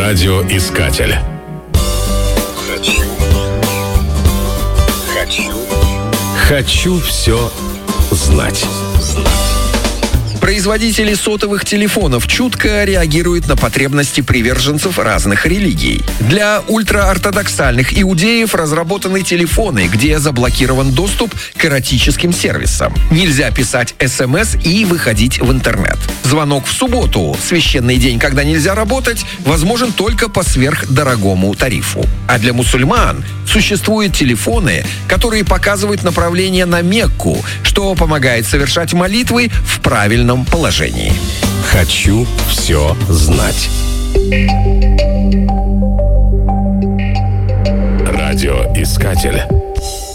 Радиоискатель. Хочу все знать. Производители сотовых телефонов чутко реагируют на потребности приверженцев разных религий. Для ультраортодоксальных иудеев разработаны телефоны, где заблокирован доступ к эротическим сервисам. Нельзя писать СМС и выходить в интернет. Звонок в субботу, священный день, когда нельзя работать, возможен только по сверхдорогому тарифу. А для мусульман существуют телефоны, которые показывают направление на Мекку, что помогает совершать молитвы в правильном положении. Хочу все знать. Радиоискатель.